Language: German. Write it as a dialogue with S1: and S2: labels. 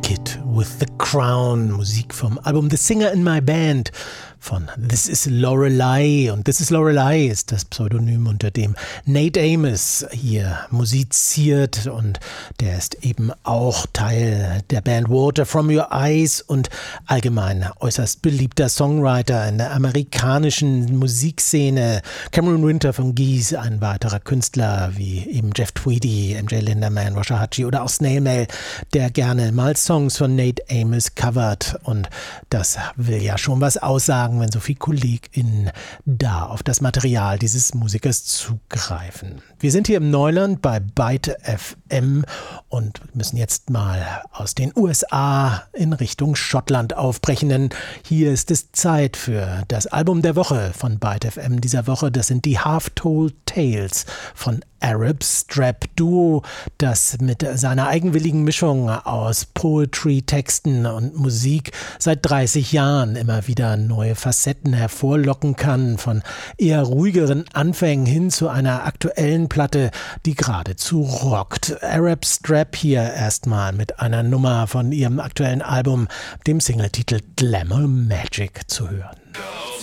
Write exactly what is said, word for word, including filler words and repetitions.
S1: Kid with the Crown, Musik vom Album The Singer in My Band von This is Lorelei. Und This is Lorelei ist das Pseudonym, unter dem Nate Amos hier musiziert. Und der ist eben auch Teil der Band Water From Your Eyes und allgemein äußerst beliebter Songwriter in der amerikanischen Musikszene. Cameron Winter von Geese, ein weiterer Künstler wie eben Jeff Tweedy, M J Linderman, Rosha Hachi oder auch Snail Mail, der gerne mal Songs von Nate Amos covert. Und das will ja schon was aussagen, wenn so viele KollegInnen da auf das Material dieses Musikers zugreifen. Wir sind hier im Neuland bei Byte F M und müssen jetzt mal aus den U S A in Richtung Schottland aufbrechen, denn hier ist es Zeit für das Album der Woche von Byte F M dieser Woche. Das sind die Half-Told Tales von Arab Strap Duo, das mit seiner eigenwilligen Mischung aus Poetry, Texten und Musik seit dreißig Jahren immer wieder neue Facetten hervorlocken kann, von eher ruhigeren Anfängen hin zu einer aktuellen Platte, die geradezu rockt. Arab Strap hier erstmal mit einer Nummer von ihrem aktuellen Album, dem Singletitel Glamour Magic, zu hören.